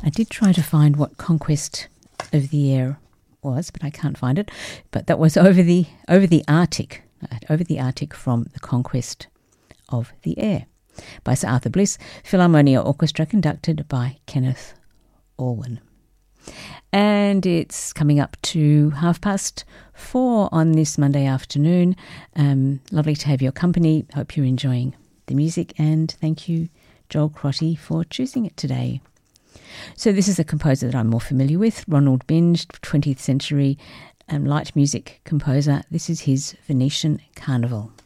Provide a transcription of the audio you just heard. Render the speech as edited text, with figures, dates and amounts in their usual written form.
I did try to find what Conquest of the Air was, but I can't find it. But that was over the Arctic from the Conquest of the Air by Sir Arthur Bliss, Philharmonia Orchestra conducted by Kenneth Alwyn. And it's coming up to 4:30 on this Monday afternoon. Lovely to have your company. Hope you're enjoying the music, and thank you, Joel Crotty, for choosing it today. So this is a composer that I'm more familiar with, Ronald Binge, 20th century light music composer. This is his Venetian Carnival.